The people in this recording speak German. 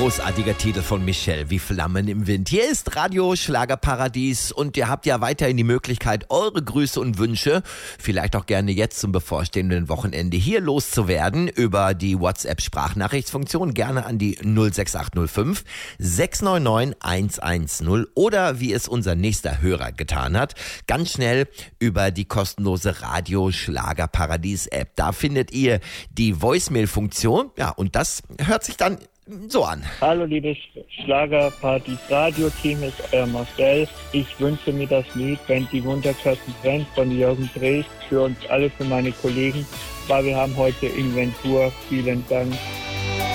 Großartiger Titel von Michelle, wie Flammen im Wind. Hier ist Radio Schlagerparadies und ihr habt ja weiterhin die Möglichkeit, eure Grüße und Wünsche, vielleicht auch gerne jetzt zum bevorstehenden Wochenende, hier loszuwerden über die WhatsApp-Sprachnachrichtsfunktion, gerne an die 06805 699 110 oder wie es unser nächster Hörer getan hat, ganz schnell über die kostenlose Radio Schlagerparadies App. Da findet ihr die Voicemail-Funktion, ja, und das hört sich dann so an. Hallo liebes Schlagerpartys Radio-Team, ist euer Marcel. Ich wünsche mir das Lied Wenn die Wunderkerzen brennt von Jürgen Drees für uns alle, für meine Kollegen, weil wir haben heute Inventur. Vielen Dank.